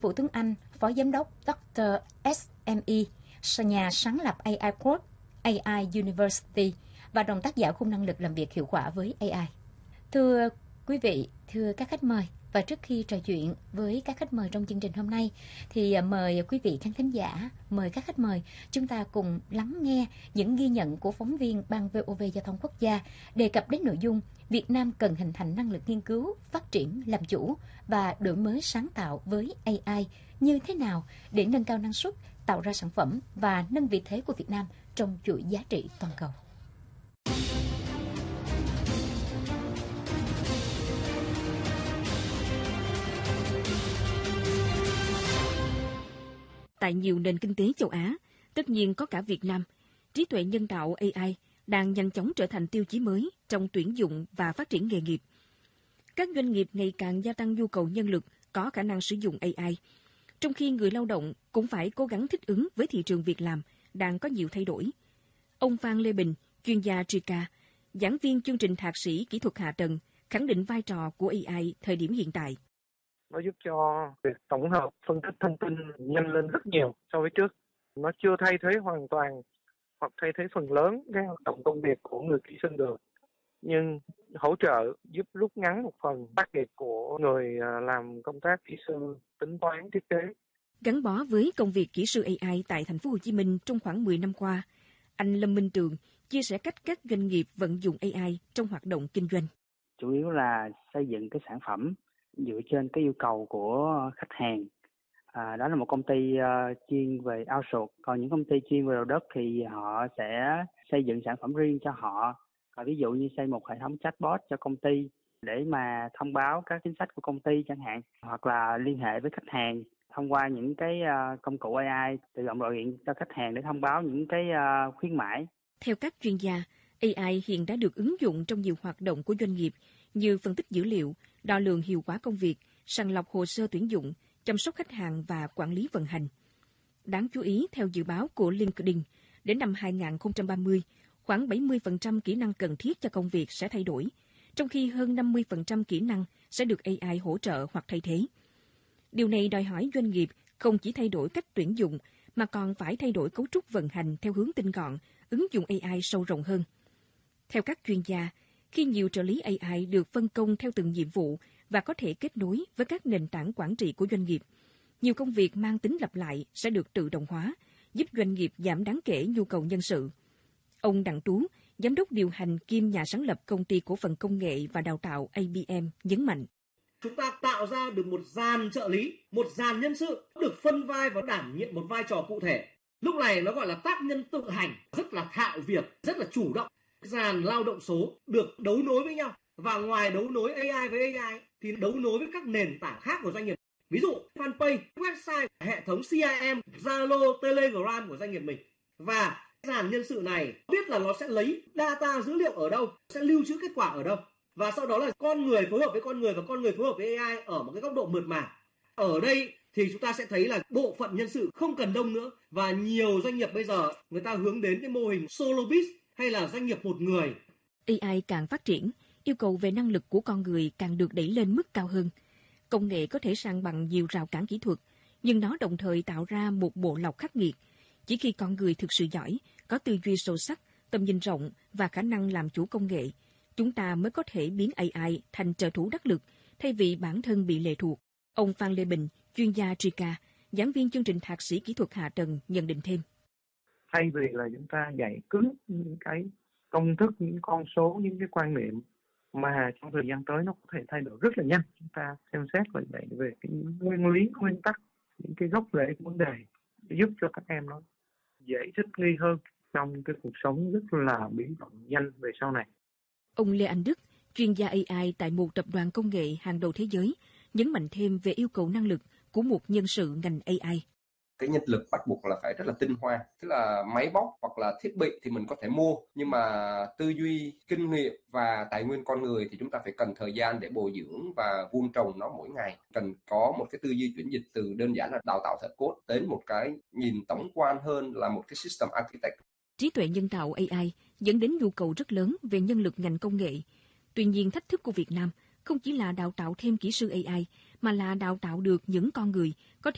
Vũ Tuấn Anh, Phó Giám đốc Dr. SME, nhà sáng lập AI Quad, AI University và đồng tác giả khung năng lực làm việc hiệu quả với AI. Thưa quý vị, thưa các khách mời, và trước khi trò chuyện với các khách mời trong chương trình hôm nay thì mời quý vị khán thính giả, mời các khách mời chúng ta cùng lắng nghe những ghi nhận của phóng viên Ban VOV Giao thông Quốc gia đề cập đến nội dung Việt Nam cần hình thành năng lực nghiên cứu, phát triển, làm chủ và đổi mới sáng tạo với AI như thế nào để nâng cao năng suất, tạo ra sản phẩm và nâng vị thế của Việt Nam trong chuỗi giá trị toàn cầu. Tại nhiều nền kinh tế châu Á, tất nhiên có cả Việt Nam, trí tuệ nhân tạo AI đang nhanh chóng trở thành tiêu chí mới trong tuyển dụng và phát triển nghề nghiệp. Các doanh nghiệp ngày càng gia tăng nhu cầu nhân lực có khả năng sử dụng AI, trong khi người lao động cũng phải cố gắng thích ứng với thị trường việc làm đang có nhiều thay đổi. Ông Phan Lê Bình, chuyên gia TRICA, giảng viên chương trình thạc sĩ kỹ thuật hạ tầng, khẳng định vai trò của AI thời điểm hiện tại. Nó giúp cho việc tổng hợp, phân tích thông tin nhanh lên rất nhiều so với trước. Nó chưa thay thế hoàn toàn hoặc thay thế phần lớn cái hoạt động công việc của người kỹ sư được, nhưng hỗ trợ giúp rút ngắn một phần tác nghiệp của người làm công tác kỹ sư tính toán thiết kế. Gắn bó với công việc kỹ sư AI tại thành phố Hồ Chí Minh trong khoảng 10 năm qua, anh Lâm Minh Tường chia sẻ cách các doanh nghiệp vận dụng AI trong hoạt động kinh doanh. Chủ yếu là xây dựng cái sản phẩm dựa trên cái yêu cầu của khách hàng. Đó là một công ty chuyên về outsource, còn những công ty chuyên về đầu đất thì họ sẽ xây dựng sản phẩm riêng cho họ. Ví dụ như xây một hệ thống chatbot cho công ty để mà thông báo các chính sách của công ty chẳng hạn, hoặc là liên hệ với khách hàng thông qua những cái công cụ AI tự động gọi điện cho khách hàng để thông báo những cái khuyến mãi. Theo các chuyên gia, AI hiện đã được ứng dụng trong nhiều hoạt động của doanh nghiệp như phân tích dữ liệu, đo lường hiệu quả công việc, sàng lọc hồ sơ tuyển dụng, chăm sóc khách hàng và quản lý vận hành. Đáng chú ý, theo dự báo của LinkedIn, đến năm 2030, khoảng 70% kỹ năng cần thiết cho công việc sẽ thay đổi, trong khi hơn 50% kỹ năng sẽ được AI hỗ trợ hoặc thay thế. Điều này đòi hỏi doanh nghiệp không chỉ thay đổi cách tuyển dụng, mà còn phải thay đổi cấu trúc vận hành theo hướng tinh gọn, ứng dụng AI sâu rộng hơn. Theo các chuyên gia, khi nhiều trợ lý AI được phân công theo từng nhiệm vụ và có thể kết nối với các nền tảng quản trị của doanh nghiệp, nhiều công việc mang tính lặp lại sẽ được tự động hóa, giúp doanh nghiệp giảm đáng kể nhu cầu nhân sự. Ông Đặng Tú, giám đốc điều hành kiêm nhà sáng lập công ty cổ phần công nghệ và đào tạo ABM nhấn mạnh. Chúng ta tạo ra được một dàn trợ lý, một dàn nhân sự được phân vai và đảm nhiệm một vai trò cụ thể. Lúc này nó gọi là tác nhân tự hành, rất là thạo việc, rất là chủ động. Dàn lao động số được đấu nối với nhau, và ngoài đấu nối AI với AI thì đấu nối với các nền tảng khác của doanh nghiệp. Ví dụ fanpage, website, hệ thống CRM, Zalo, Telegram của doanh nghiệp mình. Và dàn nhân sự này biết là nó sẽ lấy data dữ liệu ở đâu, sẽ lưu trữ kết quả ở đâu. Và sau đó là con người phối hợp với con người và con người phối hợp với AI ở một cái góc độ mượt mà. Ở đây thì chúng ta sẽ thấy là bộ phận nhân sự không cần đông nữa, và nhiều doanh nghiệp bây giờ người ta hướng đến cái mô hình solo biz hay là doanh nghiệp một người. AI càng phát triển, yêu cầu về năng lực của con người càng được đẩy lên mức cao hơn. Công nghệ có thể san bằng nhiều rào cản kỹ thuật, nhưng nó đồng thời tạo ra một bộ lọc khắc nghiệt. Chỉ khi con người thực sự giỏi, có tư duy sâu sắc, tầm nhìn rộng và khả năng làm chủ công nghệ, chúng ta mới có thể biến AI thành trợ thủ đắc lực thay vì bản thân bị lệ thuộc. Ông Phan Lê Bình, chuyên gia TRICA, giảng viên chương trình thạc sĩ kỹ thuật hạ tầng nhận định thêm. Thay vì là chúng ta dạy cứng những cái công thức, những con số, những cái quan niệm mà trong thời gian tới nó có thể thay đổi rất là nhanh, chúng ta xem xét lại về cái nguyên lý, nguyên tắc, những cái gốc rễ của vấn đề để giúp cho các em nó dễ thích nghi hơn trong cái cuộc sống rất là biến động nhanh về sau này. Ông Lê Anh Đức, chuyên gia AI tại một tập đoàn công nghệ hàng đầu thế giới, nhấn mạnh thêm về yêu cầu năng lực của một nhân sự ngành AI. Cái nhân lực bắt buộc là phải rất là tinh hoa, tức là máy móc hoặc là thiết bị thì mình có thể mua, nhưng mà tư duy, kinh nghiệm và tài nguyên con người thì chúng ta phải cần thời gian để bồi dưỡng và vun trồng nó mỗi ngày. Cần có một cái tư duy chuyển dịch từ đơn giản là đào tạo thật code đến một cái nhìn tổng quan hơn là một cái system architect. Trí tuệ nhân tạo AI dẫn đến nhu cầu rất lớn về nhân lực ngành công nghệ. Tuy nhiên, thách thức của Việt Nam không chỉ là đào tạo thêm kỹ sư AI, mà là đào tạo được những con người có thể